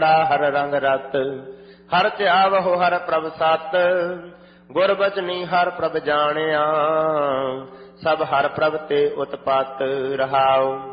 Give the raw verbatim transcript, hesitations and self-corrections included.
हर रंग रत हर त्यावहो हर प्रभ सत गुर बचनी हर प्रभ जानिया सब हर प्रभ ते उत्पत रहाओ।